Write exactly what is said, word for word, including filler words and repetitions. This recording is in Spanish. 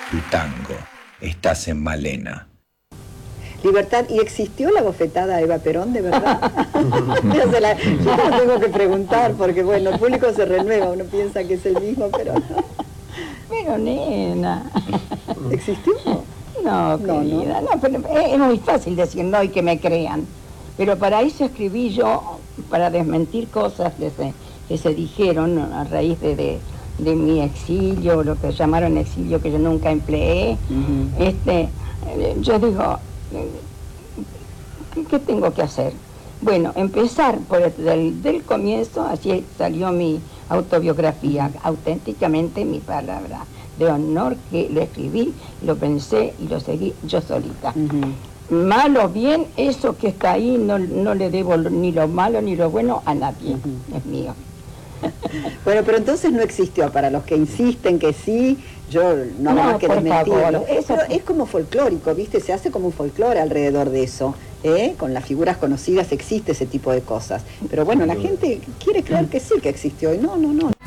tu tango. Estás en Malena. Libertad, ¿y existió la bofetada a Eva Perón, de verdad? yo, se la, yo te lo tengo que preguntar, porque bueno, el público se renueva, uno piensa que es el mismo, pero no. Pero nena. ¿Existió? No, No, querida, no, pero es muy fácil decir no y que me crean. Pero para eso escribí yo, para desmentir cosas que se, que se dijeron a raíz de, de, de mi exilio, lo que llamaron exilio que yo nunca empleé. Uh-huh. este, yo digo, ¿qué, qué tengo que hacer? Bueno, empezar por el, del, del comienzo, así salió mi autobiografía, auténticamente mi palabra de honor, que lo escribí, lo pensé y lo seguí yo solita. Uh-huh. Mal o bien, eso que está ahí no, no le debo ni lo malo ni lo bueno a nadie, uh-huh. Es mío. Bueno, pero entonces no existió, para los que insisten que sí, yo no hago no, más que desmentirlo. Eso es como folclórico, ¿viste? Se hace como un folclore alrededor de eso, ¿eh? Con las figuras conocidas existe ese tipo de cosas. Pero bueno, la gente quiere creer que sí que existió y no, no, no.